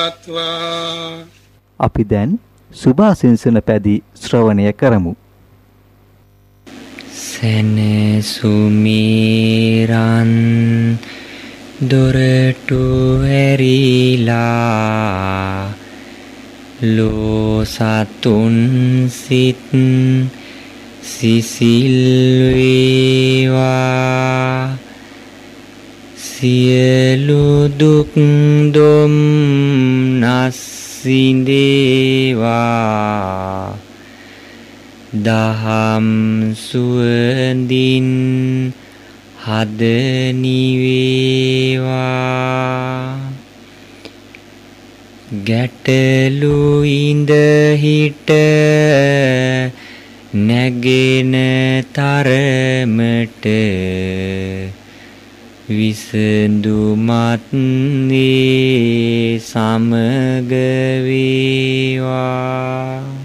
අපි දැන් සුභාසිංසන පැදි ශ්‍රවණය කරමු. සෙනසුමිරන් දොරටු ඇරිලා ලෝ සතුන් සිත් සිසිල් වේවා සියලු දුක් දුම් නසින්දේවා දහම් සුවඳින් හද නිවේවා ගැටලු ඉඳ හිට නැගෙන තරමට විසඳුමත් නේ සමග වේවා